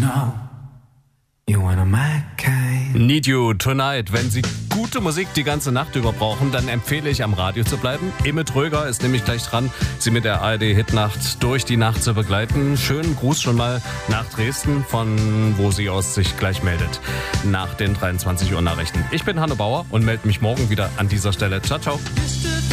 know you wanna my kind. Need You Tonight. Wenn Sie gute Musik die ganze Nacht über brauchen, dann empfehle ich, am Radio zu bleiben. Imme Tröger ist nämlich gleich dran, Sie mit der ARD-Hitnacht durch die Nacht zu begleiten. Schönen Gruß schon mal nach Dresden, von wo sie aus sich gleich meldet, nach den 23 Uhr Nachrichten. Ich bin Hanne Bauer und melde mich morgen wieder an dieser Stelle. Ciao, ciao.